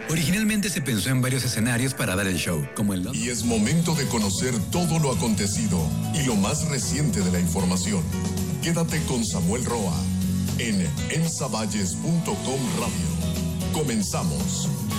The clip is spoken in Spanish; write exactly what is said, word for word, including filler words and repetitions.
Originalmente se pensó en varios escenarios para dar el show, como el... Y es momento de conocer todo lo acontecido y lo más reciente de la información. Quédate con Samuel Roa en elsavalles punto com Radio. Comenzamos.